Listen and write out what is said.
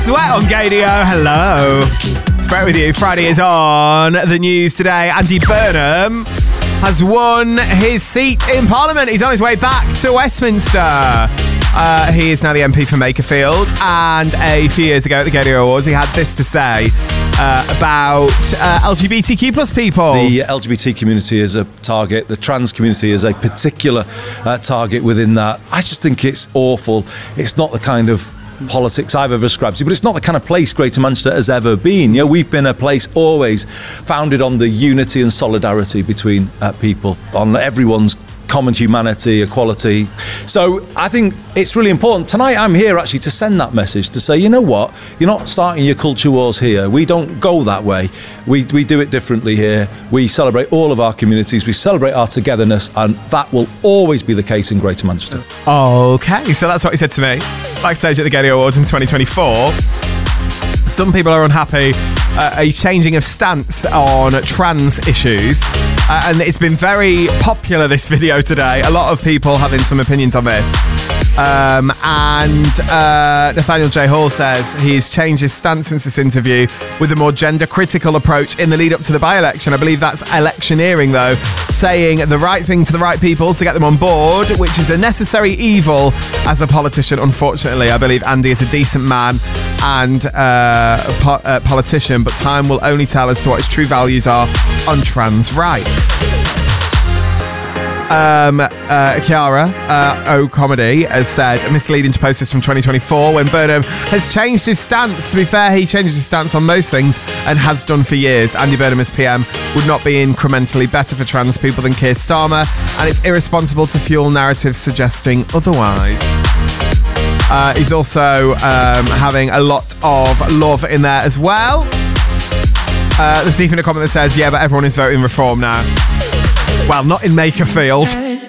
Sweat on Gadio. Hello. It's Brett with you. Friday is on the news today. Andy Burnham has won his seat in Parliament. He's on his way back to Westminster. He is now the MP for Makerfield, and a few years ago at the Gadio Awards, he had this to say about LGBTQ plus people. The LGBT community is a target, the trans community is a particular target within that. I just think it's awful. It's not the kind of politics I've ever ascribed to, but it's not the kind of place Greater Manchester has ever been. You know, we've been a place always founded on the unity and solidarity between people, on everyone's common humanity, equality. So I think it's really important. Tonight I'm here actually to send that message, to say, you know what, you're not starting your culture wars here. We don't go that way. We do it differently here. We celebrate all of our communities. We celebrate our togetherness, and that will always be the case in Greater Manchester. Okay, so that's what he said to me backstage at the Gadio Awards in 2024. Some people are unhappy, a changing of stance on trans issues. And it's been very popular, this video today. A lot of people having some opinions on this. Nathaniel J. Hall says he's changed his stance since this interview with a more gender-critical approach in the lead-up to the by-election. I believe that's electioneering, though, saying the right thing to the right people to get them on board, which is a necessary evil as a politician, unfortunately. I believe Andy is a decent man and a politician, but time will only tell as to what his true values are on trans rights. Kiara O-Comedy has said, misleading to post this from 2024 when Burnham has changed his stance. To be fair, he changes his stance on most things and has done for years. Andy Burnham as PM would not be incrementally better for trans people than Keir Starmer, and it's irresponsible to fuel narratives suggesting otherwise. He's also having a lot of love in there as well. There's even a comment that says, yeah, but everyone is voting Reform now. Well, not in Makerfield.